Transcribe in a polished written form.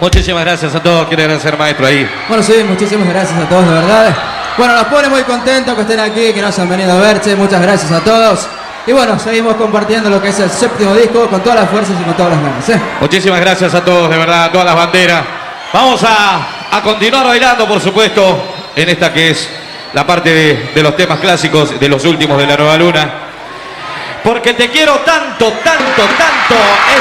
Muchísimas gracias a todos. Quiero agradecer, maestro, ahí. Bueno, sí, muchísimas gracias a todos, de verdad. Bueno, nos pone muy contentos que estén aquí, que nos han venido a verse. Muchas gracias a todos. Y bueno, seguimos compartiendo lo que es el séptimo disco con todas las fuerzas y con todas las ganas, Muchísimas gracias a todos, de verdad, a todas las banderas. Vamos a continuar bailando, por supuesto, en esta que es la parte de los temas clásicos, de los últimos de La Nueva Luna. Porque te quiero tanto, tanto, tanto.